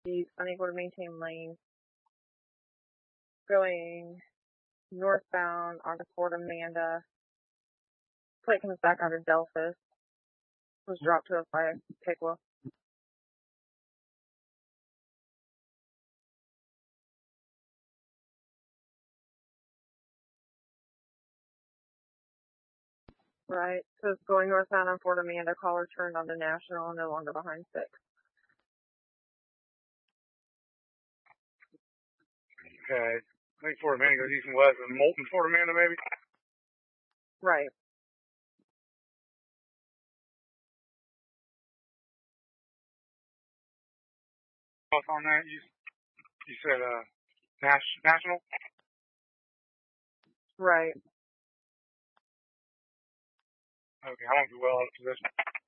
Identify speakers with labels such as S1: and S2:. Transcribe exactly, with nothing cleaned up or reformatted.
S1: the unable to maintain lane going northbound onto Fort Amanda. Plate comes back out of Delphus. Was dropped to us by Piqua. Right. So it's going northbound on Fort Amanda. Caller turned onto National, no longer behind six.
S2: Okay. I think Fort Amanda goes east and west. And Moulton, Fort Amanda, maybe?
S1: Right.
S2: Off on that, you you said uh Nash, National?
S1: Right.
S2: Okay, I won't be well out of position.